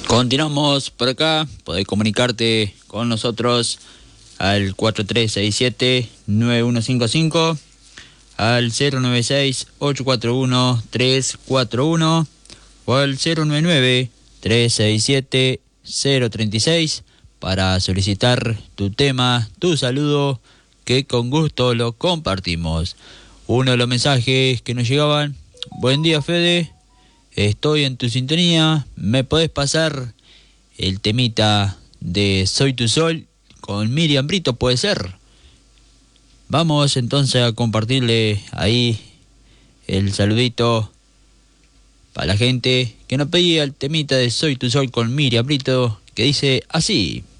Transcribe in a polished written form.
Continuamos por acá, podés comunicarte con nosotros al 4367-9155, al 096-841-341 o al 099-367-036 para solicitar tu tema, tu saludo, que con gusto lo compartimos. Uno de los mensajes que nos llegaban: buen día, Fede, estoy en tu sintonía, ¿me podés pasar el temita de Soy tu Sol con Miriam Brito? ¿Puede ser? Vamos entonces a compartirle ahí el saludito para la gente que nos pedía el temita de Soy tu Sol con Miriam Brito, que dice así.